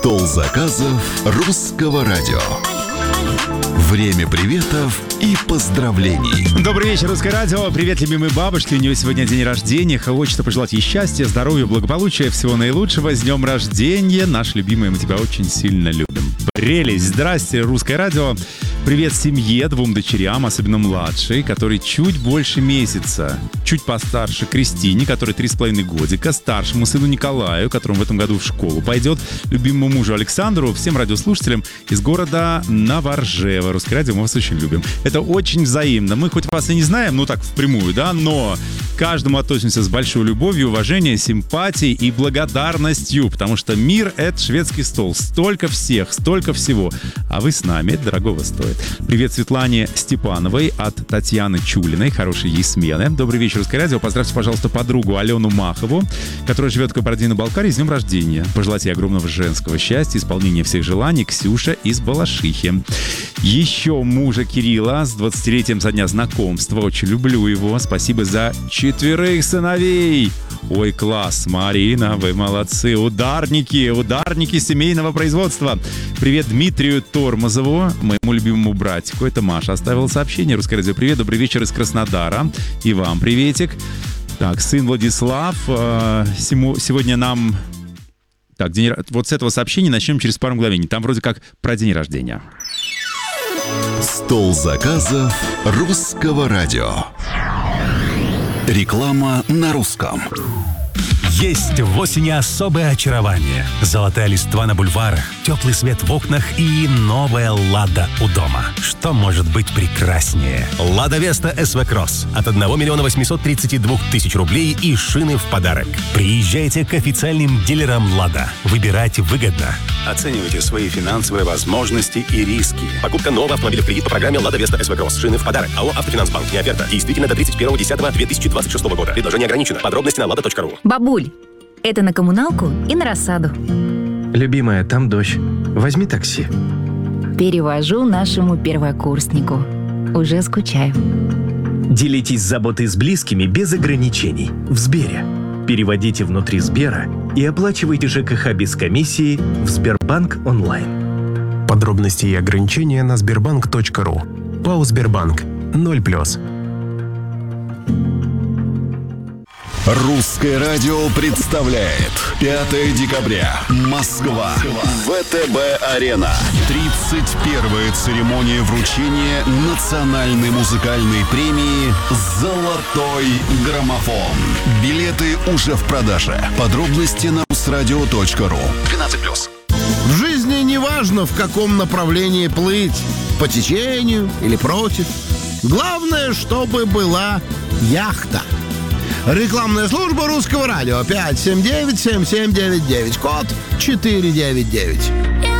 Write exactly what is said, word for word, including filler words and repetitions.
Стол заказов русского радио. Время приветов и поздравлений. Добрый вечер, Русское радио. Привет, любимые бабушки. У нее сегодня день рождения. Хочется пожелать ей счастья, здоровья, благополучия, всего наилучшего. С днем рождения. Наш любимый, мы тебя очень сильно любим. Прелесть. Здрасте, Русское радио. Привет семье, двум дочерям, особенно младшей, которой чуть больше месяца. Чуть постарше Кристине, которой три с половиной годика. Старшему сыну Николаю, которому в этом году в школу пойдет. Любимому мужу Александру. Всем радиослушателям из города Новоржево. Русское радио, мы вас очень любим. Это очень взаимно. Мы хоть вас и не знаем, ну так впрямую, да, но к каждому относимся с большой любовью, уважением, симпатией и благодарностью, потому что мир — это шведский стол. Столько всех, столько всего. А вы с нами, это дорогого стоит. Привет Светлане Степановой от Татьяны Чулиной. Хорошей ей смены. Добрый вечер, Русское радио. Поздравьте, пожалуйста, подругу Алену Махову, которая живет в Кабардино-Балкарии, с днем рождения. Пожелать ей огромного женского счастья, исполнения всех желаний. Ксюша из Балашихи. Еще мужа Кирилла с двадцатилетием со дня знакомства. Очень люблю его. Спасибо за четверых сыновей. Ой, класс, Марина, вы молодцы. Ударники, ударники семейного производства. Привет Дмитрию Тормозову, моему любимому братику. Это Маша оставила сообщение. Русское радио, привет, добрый вечер из Краснодара. И вам приветик. Так, сын Владислав. Э, сегодня нам... Так, день... вот с этого сообщения начнем через пару мгновений. Там вроде как про день рождения. Стол заказов русского радио. Реклама на русском. Есть в осени особое очарование. Золотая листва на бульварах, теплый свет в окнах и новая «Лада» у дома. Что может быть прекраснее? «Лада Веста эс ви Кросс» от одного миллиона восемьсот тридцати двух тысяч рублей и шины в подарок. Приезжайте к официальным дилерам «Лада». Выбирать выгодно. Оценивайте свои финансовые возможности и риски. Покупка нового автомобиля в кредит по программе «Лада Веста эс ви Кросс». Шины в подарок. АО «Автофинансбанк». Не оферта. Действительно до тридцать первого десятого две тысячи двадцать шестого года. Предложение ограничено. Подробности на лада точка ру. Бабуль, это на коммуналку и на рассаду. Любимая, там дождь. Возьми такси. Перевожу нашему первокурснику. Уже скучаю. Делитесь заботой с близкими без ограничений. В Сбере. Переводите внутри Сбера и оплачивайте ЖКХ без комиссии в Сбербанк онлайн. Подробности и ограничения на сбербанк точка ру. ПАО «Сбербанк». ноль плюс. Русское радио представляет пятое декабря. Москва. ВТБ-арена. тридцать первая церемония вручения национальной музыкальной премии «Золотой граммофон». Билеты уже в продаже. Подробности на русрадио точка ру. двенадцать плюс. В жизни не важно, в каком направлении плыть. По течению или против. Главное, чтобы была яхта. Рекламная служба Русского радио. пять семь девять семь семь девять девять. Код четыре девять девять.